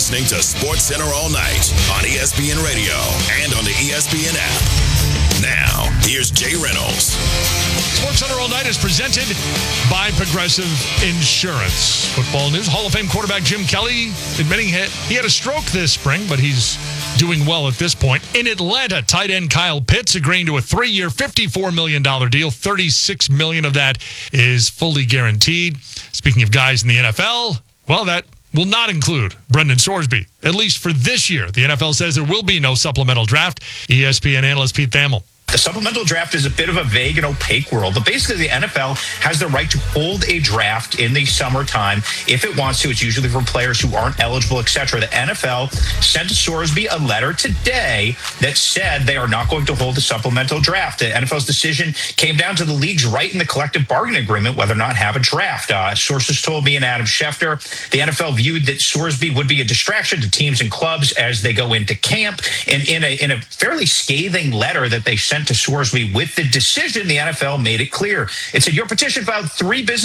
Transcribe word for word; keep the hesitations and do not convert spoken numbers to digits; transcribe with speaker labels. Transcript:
Speaker 1: listening to Sports Center all night on E S P N Radio and on the E S P N app. Now, here's Jay Reynolds.
Speaker 2: Sports Center all night is presented by Progressive Insurance. Football news: Hall of Fame quarterback Jim Kelly admitting he had a stroke this spring, but he's doing well at this point. In Atlanta, tight end Kyle Pitts agreeing to a three-year, fifty-four million dollars deal. thirty-six million dollars of that is fully guaranteed. Speaking of guys in the N F L, well, that will not include Brendan Sorsby, at least for this year. The N F L says there will be no supplemental draft. E S P N analyst Pete Thamel.
Speaker 3: The supplemental draft is a bit of a vague and opaque world, but basically the N F L has the right to hold a draft in the summertime if it wants to. It's usually for players who aren't eligible, et cetera. The N F L sent Sorsby a letter today that said they are not going to hold a supplemental draft. The N F L's decision came down to the league's right in the collective bargaining agreement whether or not have a draft. Uh, sources told me and Adam Schefter the N F L viewed that Sorsby would be a distraction to teams and clubs as they go into camp. And in a, in a fairly scathing letter that they sent to Sorsby with the decision, the N F L made it clear. It said, your petition filed three business